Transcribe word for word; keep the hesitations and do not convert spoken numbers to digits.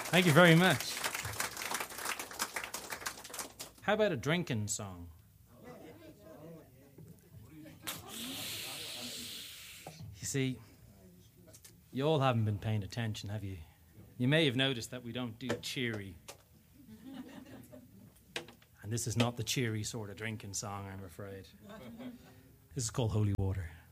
Thank you very much. How about a drinking song? You see, you all haven't been paying attention, have you? You may have noticed that we don't do cheery. And this is not the cheery sort of drinking song, I'm afraid. This is called Holy Water.